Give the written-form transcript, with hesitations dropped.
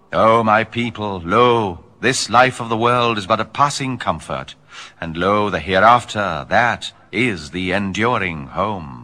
O my people, lo, this life of the world is but a passing comfort, and lo, the hereafter, that is the enduring home.